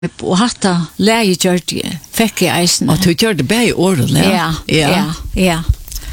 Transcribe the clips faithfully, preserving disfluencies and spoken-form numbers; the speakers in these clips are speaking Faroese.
Og hatta läge gjort det. Fick jag isen. Och du gjorde det bäj år eller? Ja. Ja. Ja.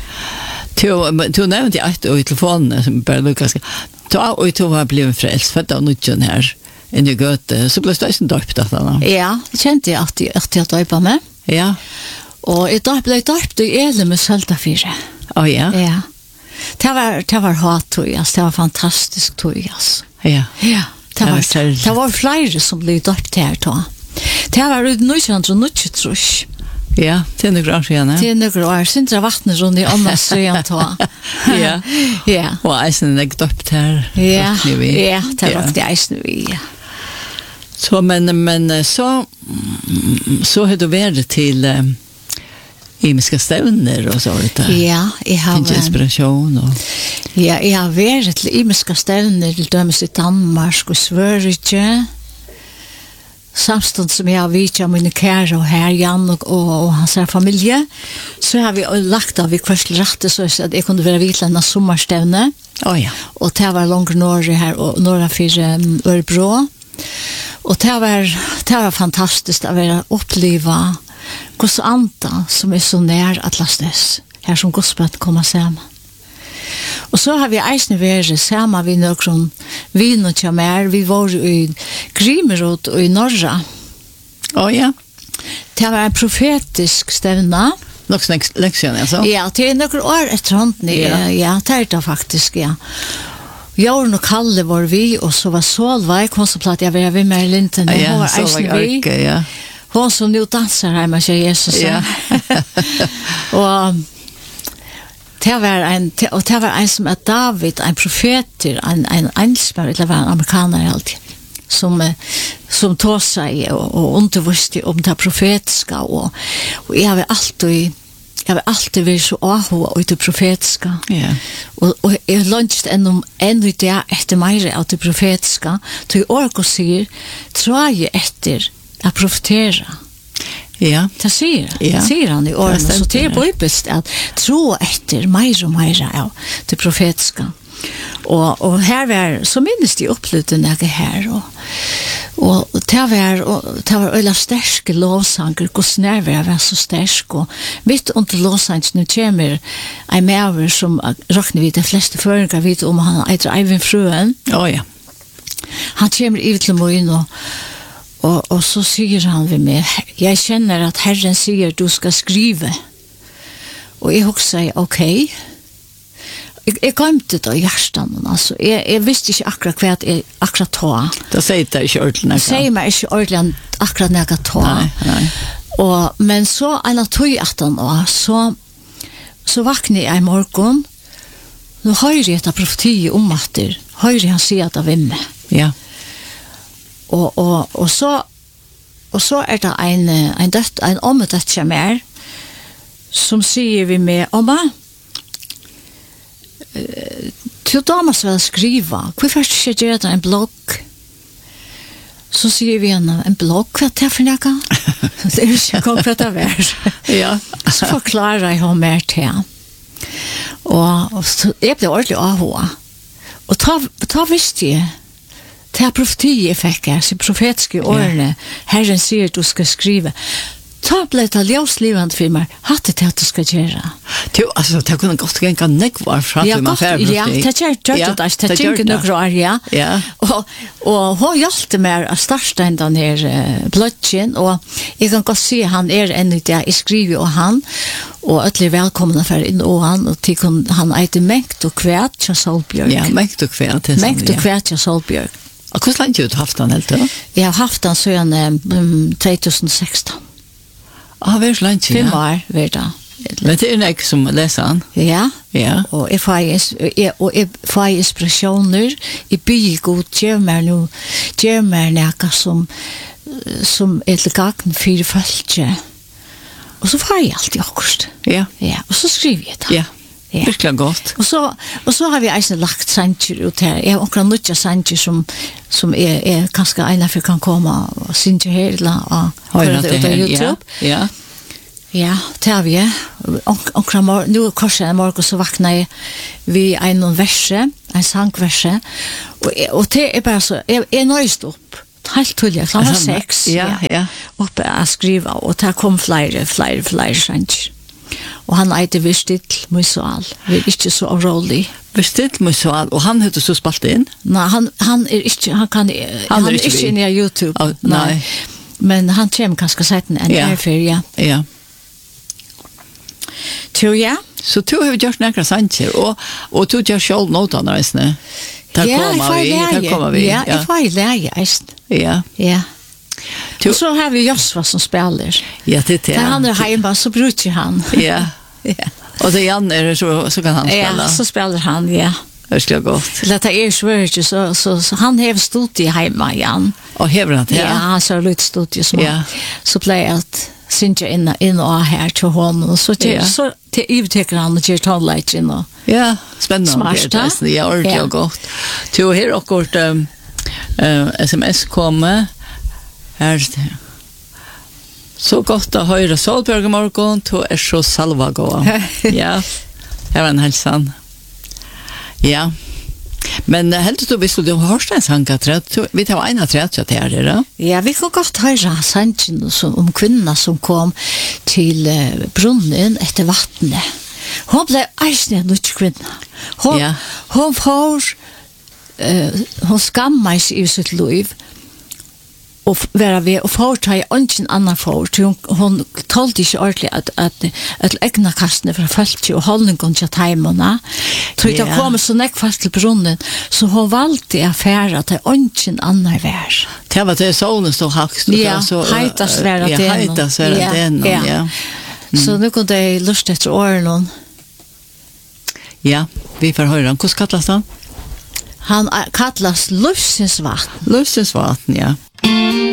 Du du nämnde att i telefonen som bara Lukas. Ta och du var blivit frälst för att nu den här en ju gott så blev det sen döpt då. Ja, det kände jag att jag att jag döpa mig. Ja. Och jag döpt blev döpt i Ele med salta fyra. Oh ja. Ja. Det var det var hat och ja, det var fantastiskt tojas. Ja. Ja. Det var det var flera som blev döpt här då. Det var ut nu så tror nu tror. Ja, det är några år sedan. Det är några år sedan det vattnet runt i andra sidan då. Ja. Ja. Och isen läggt upp här. Ja. Ja, det var det isen vi. Så men men så så har du varit till um, imiska stävner och så lite. Ja, jag har inspiration och ja, jag har varit till imiska stävner till dömes i Danmark och Sverige. Samstund som jag har vidtjat mina kära och här, Jan och, och, och hans familj, så har vi lagt av i kvartsrätte så att jag kunde vara vidtjat sommarstävne. Oh, ja. Och det var långt norr här och norra för um, Örebro. Och det var, det var fantastiskt att vara uppleva Guds anta som är så nær Atlasnes, här som gospel kommer samman. Och så har vi eisne vært sammen vi noen vin og tjamer. Vi var i Grimerod og i Norra. Oh ja. Det var en profetisk stevna. Någon lektion alltså? Ja, det är några år etter hånden. Ja, ja det er det faktisk, ja. Jorden og Kalle var vi, og så var Solveig, hon som platt jeg var ved med Linten. Ja, hon var Solveig vi. Arke, ja. Hon som nu dansar her med seg Jesus. Ja. Og det var en, og det var en som er David, en profeter, en, en engelsmær, eller var en amerikaner alltid, som, som tog seg og, og underviste om det profetiska, og, og jeg har alltid, jeg har alltid vært så avhåret av det profetiska. Ja. Og, og jeg lunsjet ennå ennå det etter mer av det profetiska, til Orko sier, tror jeg etter å profetera. Ja. Det sier, ja. sier han i årene, så det er bibelsk at tro etter mer og mer av det profetiska. Og, og her var, så minnes de opplevde noe her, og, og det var, og det var øyla sterske lovsanger, hvordan nærvær var så stersk, og midt under lovsanger nå kommer en maver som råkner vi de fleste føringer vidt om han eiter Eivind Frøen. Å oh, ja. Han kommer i til morgen, og Og, og så sier han ved meg, jeg kjenner at Herren sier du skal skrive. Og jeg husker, ok. Jeg, jeg glemte det i hjertan. Altså. Jeg, jeg visste ikke akkurat hva jeg akkurat tog. Da sier det ikke ordentlig. Det sier meg ikke ordentlig akkurat når jeg tog. Nei, nei. Og, men så en av tog etter nå, så, så vakner jeg i morgen. Nå hører jeg etter profetiet om at det. Hører jeg han sier at det er vimme. Ja. Og, og, og, så, og så er det en, en, døtt, en ommedøtt som er, som sier vi med, Omma, til damer som vil skrive, hvorfor skal jeg gjøre det en blogg? Så sier vi henne, en blogg, hva er det for noe? Det er ikke godt hva det er. Ja. Så forklarer jeg henne mer til. Og, og så, jeg ble ordentlig avhåret. Og ta, ta visste jeg, det er profetiet jeg fikk her, så profetiske årene, Herren sier du skal skrive. Ta ble det ljøslivende for meg, hatt det til at du skal gjøre. Jo, altså, det kunne godt gjenge nekvar fra til man færre. Ja, det gjør det, det gjør det noen år, ja. Ja. Og, og hun hjelpte meg å starte den her uh, blodgen, og jeg kan godt si han er enn i det, jeg skriver og han, og alle er velkomne for inn og han, og til han eiter mengt og kvæt til Solbjørg. Ja, mengt og kvæt. Mengt og kvæt til Solbjørg. Og hvordan lenge har du haft han helt da? Jeg har haft han siden um, tjugo seksten. Ah, hva er så lenge? Fem år, vet du. Men det er ikke som leser han? Ja. Ja. Og jeg får, jeg, og jeg får inspirasjoner. Jeg bygger god, gjør meg noe, gjør meg noe som, som er til gangen for følge. Og så får jeg alltid akkurat. Ja. Ja, og så skriver jeg det. Ja. Ja. Virkelig godt. Og så, og så har vi eisen lagt sanger ut her. Jeg har akkurat nødja sanger som, som er, er kanskje en av kan komme og synge her eller høre det ut av YouTube. Ja. Ja, det har vi. Akkurat morgen, nå korset en morgen så vakner jeg vi en verse, en sangverse. Og, og det er bare så, jeg er nøyst opp. helt tullig, han var sex. Ja, ja. Uppe å skriva, og det kom flere, flere, flere sanger. Og han eide Vistill Musual. Vi er ikke så rolig. Vistill Musual, og han heter så spalt inn? Nei, han, han er ikke, han kan, han, han er ikke inne i YouTube. Oh, nei. nei. Men han kommer ganske sett en ja. erfyr, ja. Ja. Tror jeg. Så du har gjort nekra sanger, og, og du gjør selv notan reisende. Der ja, kommer vi, der kommer vi. Ja, jeg får i leie, eist. Ja. Ja. Og så har vi Josva som spiller. Ja, det er det. Da han er hjemme, så bruker han. Ja. ja. Og det Jan er så, så kan han spille. Ja, så spiller han, ja. Det er godt. Dette er svørt, så, så, så han har studie hjemme, Jan. Og hever han til? Ja, han har litt studie som ja. Så ble jeg at synes jeg inn, inn og her til hånden, og så til, ja. så til ivtekker han og gjør tonleitjen og ja, spennende. Smart, da. Ja, ordentlig ja. og godt. Til her akkurat um, uh, sms kommer, her er det. Så godt å høre Solberg i morgen, to er så salva gå. Ja, her var en helsan. Ja. Men uh, helt du visste du har en sang at vi tar en av tredje til her, da? Ja, vi kan godt høre sangen om kvinnerna som kom til uh, brunnen etter vattnet. Hun ble eisende en nødt kvinne. Hun, ja. hun får, uh, hun skammer seg i sitt liv, og være ved, og får ta i ønsken annen for, hun, hun talte ikke ordentlig at, at, at egna kastene fra følte og holdningen til teimene, tror jeg det kom så nekk fast til brunnen, så hun valgte affære til ønsken annen vær. Det var det solen stod hakst. Ja, heitast være det. Ja, heitast være det, ja. Mm. Så nu kunne de lust etter årene. Ja, vi får høre han. Hvordan kallas han? Han kallas Løsensvatn. Løsensvatn, ja.